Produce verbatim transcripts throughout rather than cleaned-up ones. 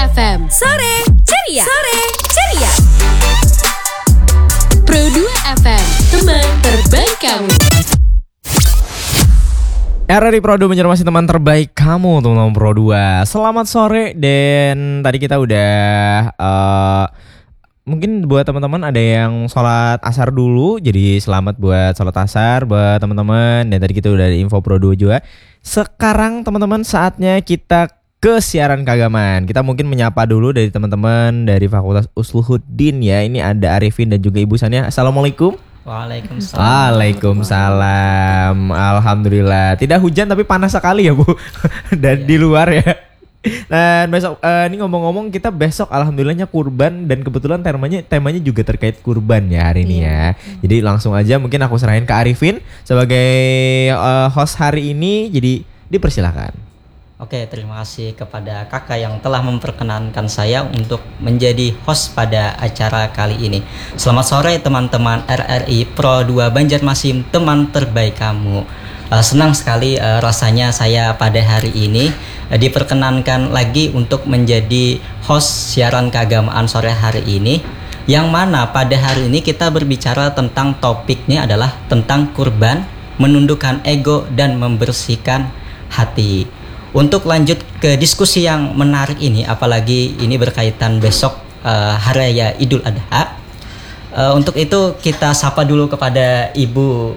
F M. Sore ceria. Sore ceria. Pro dua F M, teman terbaik kamu. R R I Pro dua menjadi teman terbaik kamu, teman-teman Pro dua. Selamat sore. Dan tadi kita udah uh, mungkin buat teman-teman ada yang sholat asar dulu. Jadi selamat buat sholat asar buat teman-teman. Dan tadi kita udah ada info Pro dua juga. Sekarang teman-teman saatnya kita ke siaran keagamaan. Kita mungkin menyapa dulu dari teman-teman dari Fakultas Usluhuddin ya. Ini ada Arifin dan juga Ibu Sania. Assalamualaikum. Waalaikumsalam. Waalaikumsalam. Alhamdulillah. Tidak hujan tapi panas sekali ya Bu. Dan ya. Di luar ya. Nah besok uh, ini ngomong-ngomong kita besok alhamdulillahnya kurban. Dan kebetulan temanya temanya juga terkait kurban ya hari ini ya. Jadi langsung aja mungkin aku serahin ke Arifin sebagai uh, host hari ini. Jadi dipersilakan. Oke, terima kasih kepada kakak yang telah memperkenankan saya untuk menjadi host pada acara kali ini. Selamat sore teman-teman R R I Pro dua Banjarmasin, teman terbaik kamu. Uh, senang sekali uh, rasanya saya pada hari ini uh, diperkenankan lagi untuk menjadi host siaran keagamaan sore hari ini. Yang mana pada hari ini kita berbicara tentang topiknya adalah tentang kurban, menundukkan ego dan membersihkan hati. Untuk lanjut ke diskusi yang menarik ini, apalagi ini berkaitan besok uh, Hari Raya Idul Adha. Uh, untuk itu kita sapa dulu kepada Ibu.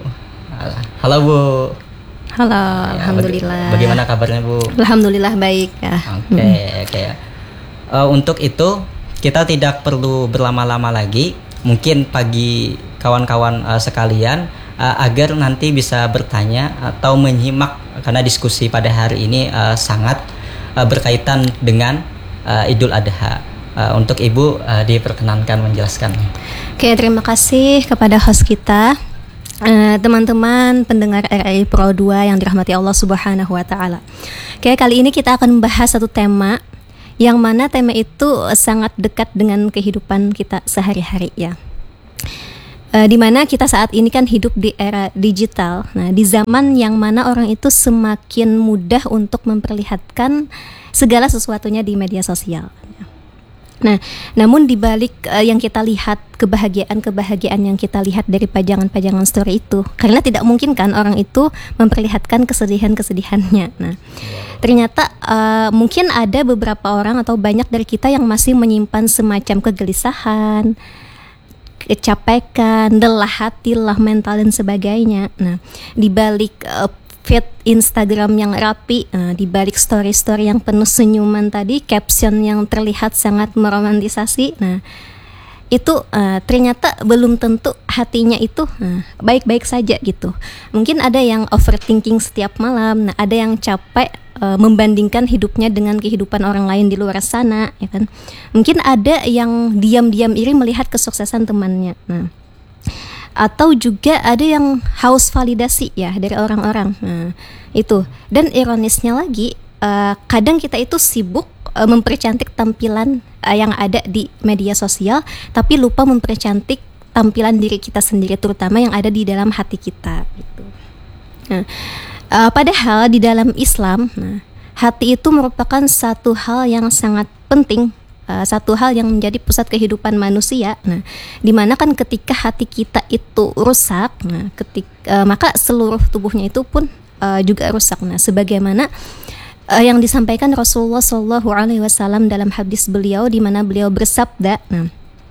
Halo Bu. Halo, ya, alhamdulillah. Baga- bagaimana kabarnya Bu? Alhamdulillah baik ya. Oke, okay, oke. Okay. Uh, untuk itu kita tidak perlu berlama-lama lagi. Mungkin pagi kawan-kawan uh, sekalian uh, agar nanti bisa bertanya atau menyimak. Karena diskusi pada hari ini uh, sangat uh, berkaitan dengan uh, Idul Adha. Uh, untuk Ibu uh, diperkenankan menjelaskan. Oke, terima kasih kepada host kita, uh, teman-teman pendengar R R I Pro dua yang dirahmati Allah Subhanahu Wa Taala. Oke, kali ini kita akan membahas satu tema yang mana tema itu sangat dekat dengan kehidupan kita sehari-hari ya. Uh, di mana kita saat ini kan hidup di era digital. Nah, di zaman yang mana orang itu semakin mudah untuk memperlihatkan segala sesuatunya di media sosial. Nah, namun di balik uh, yang kita lihat, kebahagiaan-kebahagiaan yang kita lihat dari pajangan-pajangan story itu, karena tidak mungkin kan orang itu memperlihatkan kesedihan-kesedihannya. Nah, ternyata uh, mungkin ada beberapa orang atau banyak dari kita yang masih menyimpan semacam kegelisahan, kecapekan, lelah hati, lelah mental dan sebagainya. Nah, di balik uh, feed Instagram yang rapi, uh, di balik story-story yang penuh senyuman tadi, caption yang terlihat sangat meromantisasi. Nah, itu uh, ternyata belum tentu hatinya itu uh, baik-baik saja gitu. Mungkin ada yang overthinking setiap malam, nah ada yang capek uh, membandingkan hidupnya dengan kehidupan orang lain di luar sana, ya kan? Mungkin ada yang diam-diam iri melihat kesuksesan temannya. Nah, atau juga ada yang haus validasi ya dari orang-orang. Nah, itu. Dan ironisnya lagi, uh, kadang kita itu sibuk uh, mempercantik tampilan uh, yang ada di media sosial, tapi lupa mempercantik tampilan diri kita sendiri, terutama yang ada di dalam hati kita gitu. Nah, uh, padahal di dalam Islam, nah, hati itu merupakan satu hal yang sangat penting. Uh, satu hal yang menjadi pusat kehidupan manusia. Nah, dimana kan ketika hati kita itu rusak, nah, ketik, uh, maka seluruh tubuhnya itu pun uh, juga rusak. Nah, sebagaimana uh, yang disampaikan Rasulullah Shallallahu Alaihi Wasallam dalam hadis beliau, di mana beliau bersabda, nah,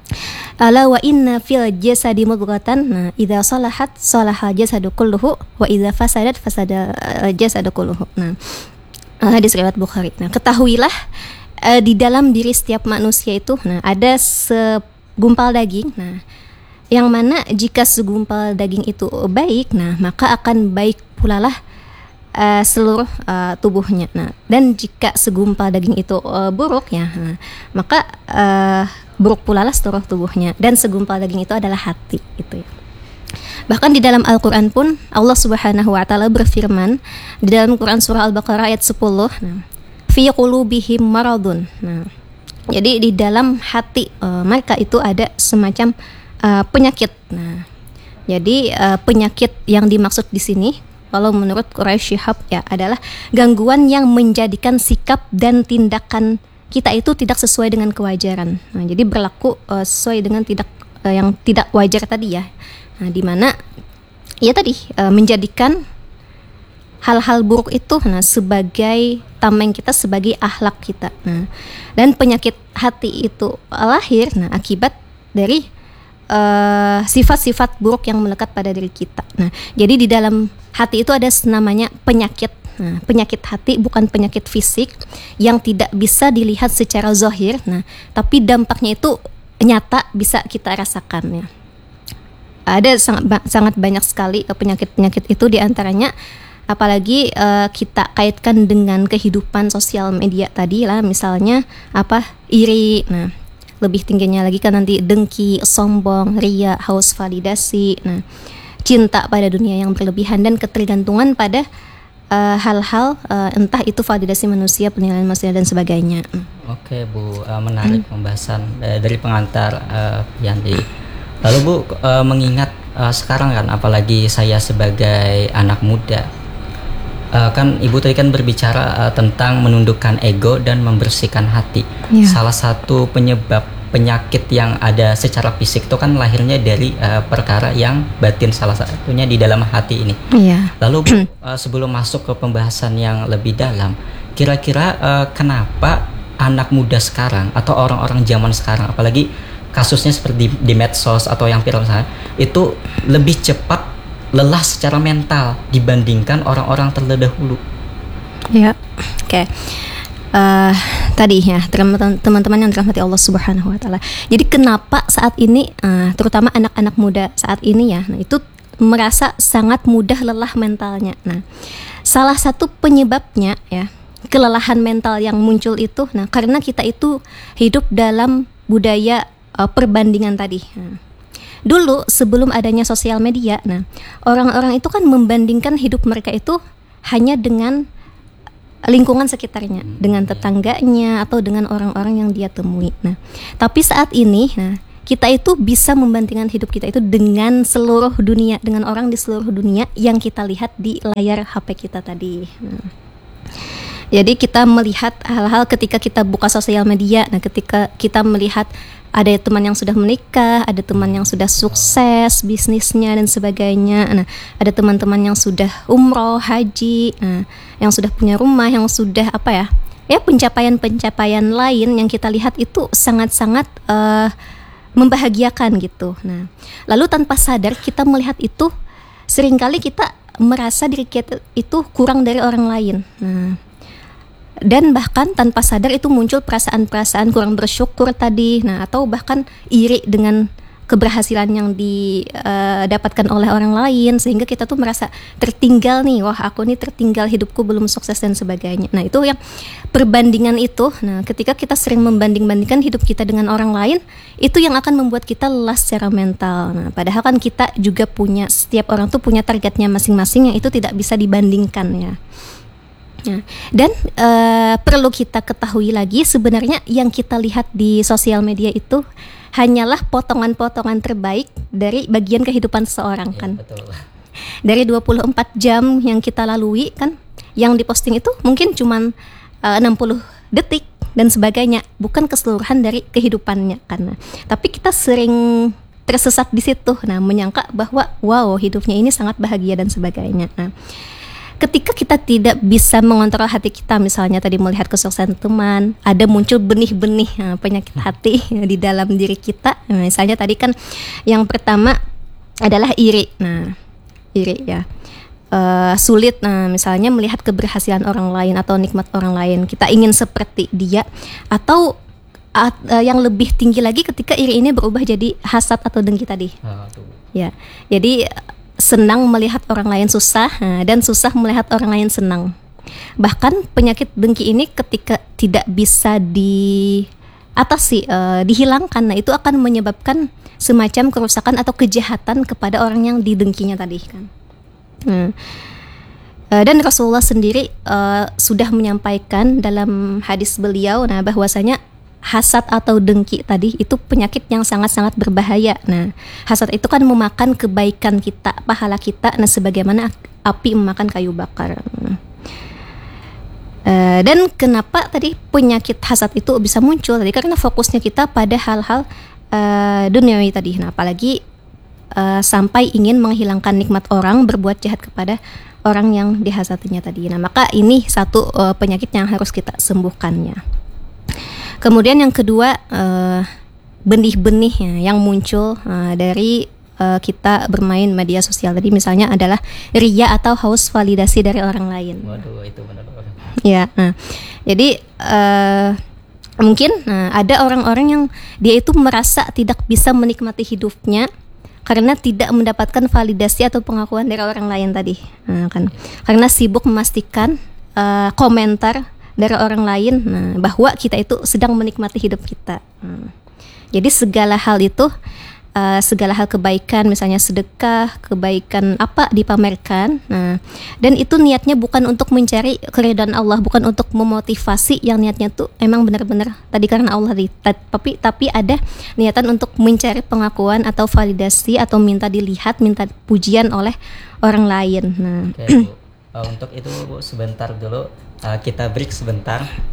ala wa inna fil jasadi mudghatan, nah, idza salahat salahal jasadu kulluhu wa idza fasadat fasada uh, jasadu kulluhu. Nah, uh, hadis riwayat Bukhari. Nah, ketahuilah Uh, di dalam diri setiap manusia itu, nah, ada segumpal daging, nah, yang mana jika segumpal daging itu baik, nah, maka akan baik pula lah uh, seluruh uh, tubuhnya. Nah, dan jika segumpal daging itu uh, buruk, ya, nah, maka uh, buruk pula lah seluruh tubuhnya. Dan segumpal daging itu adalah hati, gitu ya. Bahkan di dalam Al-Quran pun Allah Subhanahu Wa Taala berfirman di dalam Quran surah Al-Baqarah ayat sepuluh. Nah, fi qulubihim maradun. Nah, jadi di dalam hati uh, mereka itu ada semacam uh, penyakit. Nah, jadi uh, penyakit yang dimaksud di sini, kalau menurut Quraisy Shihab ya, adalah gangguan yang menjadikan sikap dan tindakan kita itu tidak sesuai dengan kewajaran. Nah, jadi berlaku uh, sesuai dengan tidak uh, yang tidak wajar tadi ya. Nah, di mana ya tadi uh, menjadikan hal-hal buruk itu nah sebagai tameng kita, sebagai akhlak kita. Nah, dan penyakit hati itu lahir nah akibat dari uh, sifat-sifat buruk yang melekat pada diri kita. Nah, jadi di dalam hati itu ada namanya penyakit. Nah, penyakit hati bukan penyakit fisik yang tidak bisa dilihat secara zahir. Nah, tapi dampaknya itu nyata bisa kita rasakan ya. Ada sangat sangat banyak sekali penyakit-penyakit itu, diantaranya apalagi uh, kita kaitkan dengan kehidupan sosial media tadi lah, misalnya apa iri, nah lebih tingginya lagi kan nanti dengki, sombong, ria, haus validasi, nah cinta pada dunia yang berlebihan dan ketergantungan pada uh, hal-hal uh, entah itu validasi manusia, penilaian manusia dan sebagainya. Oke Bu, uh, menarik hmm. pembahasan uh, dari pengantar uh, Yanti. Lalu Bu, uh, mengingat uh, sekarang kan apalagi saya sebagai anak muda, Uh, kan Ibu tadi kan berbicara uh, tentang menundukkan ego dan membersihkan hati. Yeah. Salah satu penyebab penyakit yang ada secara fisik itu kan lahirnya dari uh, perkara yang batin, salah satunya di dalam hati ini. Yeah. Lalu Bu, uh, sebelum masuk ke pembahasan yang lebih dalam, kira-kira uh, kenapa anak muda sekarang atau orang-orang zaman sekarang, apalagi kasusnya seperti di, di medsos atau yang viral misalnya, itu lebih cepat lelah secara mental dibandingkan orang-orang terdahulu. Ya, oke. Okay. Uh, tadi ya teman-teman yang dirahmati Allah Subhanahu Wa Taala. Jadi kenapa saat ini, uh, terutama anak-anak muda saat ini ya, nah itu merasa sangat mudah lelah mentalnya. Nah, salah satu penyebabnya ya kelelahan mental yang muncul itu, nah karena kita itu hidup dalam budaya uh, perbandingan tadi. Nah, dulu sebelum adanya sosial media, nah orang-orang itu kan membandingkan hidup mereka itu hanya dengan lingkungan sekitarnya, dengan tetangganya atau dengan orang-orang yang dia temui. Nah, tapi saat ini, nah kita itu bisa membandingkan hidup kita itu dengan seluruh dunia, dengan orang di seluruh dunia yang kita lihat di layar H P kita tadi. Nah, jadi kita melihat hal-hal ketika kita buka sosial media. Nah, ketika kita melihat ada teman yang sudah menikah, ada teman yang sudah sukses bisnisnya dan sebagainya. Nah, ada teman-teman yang sudah umroh, haji, nah, yang sudah punya rumah, yang sudah apa ya? Ya pencapaian-pencapaian lain yang kita lihat itu sangat-sangat uh, membahagiakan gitu. Nah, lalu tanpa sadar kita melihat itu, seringkali kita merasa diri kita itu kurang dari orang lain. Nah, dan bahkan tanpa sadar itu muncul perasaan-perasaan kurang bersyukur tadi, nah atau bahkan iri dengan keberhasilan yang didapatkan uh, oleh orang lain, sehingga kita tuh merasa tertinggal nih, wah aku nih tertinggal, hidupku belum sukses dan sebagainya. Nah itu yang perbandingan itu, nah ketika kita sering membanding-bandingkan hidup kita dengan orang lain, itu yang akan membuat kita lelah secara mental. Nah padahal kan kita juga punya, setiap orang tuh punya targetnya masing-masing yang itu tidak bisa dibandingkan ya. Nah, dan uh, perlu kita ketahui lagi, sebenarnya yang kita lihat di sosial media itu hanyalah potongan-potongan terbaik dari bagian kehidupan seseorang ya, kan. Betul. Dari dua puluh empat jam yang kita lalui kan, yang diposting itu mungkin cuman uh, enam puluh detik dan sebagainya, bukan keseluruhan dari kehidupannya kan. Tapi kita sering tersesat di situ, nah menyangka bahwa wow hidupnya ini sangat bahagia dan sebagainya. Nah, ketika kita tidak bisa mengontrol hati kita, misalnya tadi melihat kesuksesan teman, ada muncul benih-benih nah, penyakit hati di dalam diri kita. Nah, misalnya tadi kan yang pertama adalah iri. Nah, iri ya. Uh, sulit nah misalnya melihat keberhasilan orang lain atau nikmat orang lain. Kita ingin seperti dia, atau uh, uh, yang lebih tinggi lagi ketika iri ini berubah jadi hasad atau dengki tadi. Aduh. Ya. Jadi senang melihat orang lain susah dan susah melihat orang lain senang. Bahkan penyakit dengki ini ketika tidak bisa diatasi, uh, dihilangkan, nah itu akan menyebabkan semacam kerusakan atau kejahatan kepada orang yang didengkinya tadi kan. Nah, uh, dan Rasulullah sendiri uh, sudah menyampaikan dalam hadis beliau, nah bahwasanya hasad atau dengki tadi itu penyakit yang sangat-sangat berbahaya. Nah, hasad itu kan memakan kebaikan kita, pahala kita, nah sebagaimana api memakan kayu bakar. Uh, dan kenapa tadi penyakit hasad itu bisa muncul tadi karena fokusnya kita pada hal-hal uh, duniawi tadi. Nah, apalagi uh, sampai ingin menghilangkan nikmat orang, berbuat jahat kepada orang yang dihasatinya tadi. Nah, maka ini satu uh, penyakit yang harus kita sembuhkannya. Kemudian yang kedua, uh, benih-benih yang muncul uh, dari uh, kita bermain media sosial tadi, misalnya adalah riya atau haus validasi dari orang lain. Waduh, itu benar. Ya, nah, jadi uh, mungkin nah, ada orang-orang yang dia itu merasa tidak bisa menikmati hidupnya karena tidak mendapatkan validasi atau pengakuan dari orang lain tadi, nah, kan? Karena sibuk memastikan uh, komentar dari orang lain, nah, bahwa kita itu sedang menikmati hidup kita. Nah, jadi segala hal itu, uh, segala hal kebaikan, misalnya sedekah, kebaikan apa dipamerkan. Nah, dan itu niatnya bukan untuk mencari keridhaan Allah, bukan untuk memotivasi, yang niatnya tuh emang benar-benar tadi karena Allah, tapi tapi ada niatan untuk mencari pengakuan atau validasi atau minta dilihat, minta pujian oleh orang lain. Nah, Oke, Bu. Uh, untuk itu Bu, sebentar dulu uh, kita break sebentar.